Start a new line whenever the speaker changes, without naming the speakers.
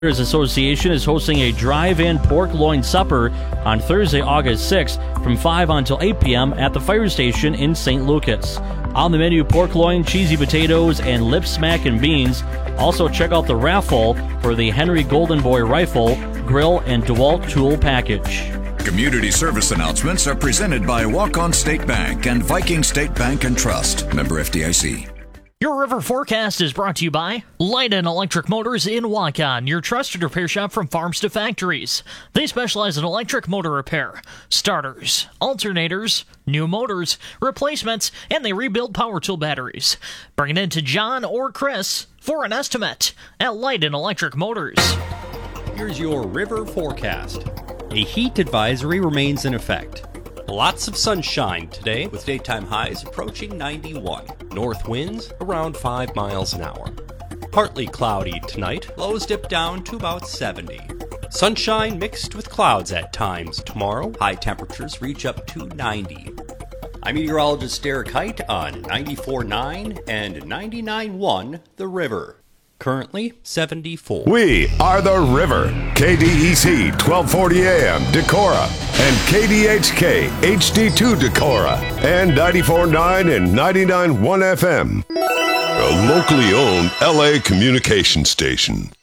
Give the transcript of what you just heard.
Association is hosting a drive-in pork loin supper on Thursday, August 6th from 5 until 8 p.m. at the fire station in St. Lucas. On the menu, pork loin, cheesy potatoes, and lip smackin' beans. Also, check out the raffle for the Henry Golden Boy rifle, grill, and DeWalt tool package.
Community service announcements are presented by Walk-On State Bank and Viking State Bank and Trust. Member FDIC.
Your river forecast is brought to you by Light and Electric Motors in Walk-On, your trusted repair shop from farms to factories. They specialize in electric motor repair, starters, alternators, new motors, replacements, and they rebuild power tool batteries. Bring it in to John or Chris for an estimate at Light and Electric Motors.
Here's your river forecast. A heat advisory remains in effect. Lots of sunshine today with daytime highs approaching 91. North winds around 5 miles an hour. Partly cloudy tonight, lows dip down to about 70. Sunshine mixed with clouds at times tomorrow. High temperatures reach up to 90. I'm meteorologist Derek Height on 94.9 and 99.1 The River. Currently 74.
We are The River. KDEC 1240 AM Decorah and KDHK HD2 Decorah and 94.9 and 99.1 FM. A locally owned LA communication station.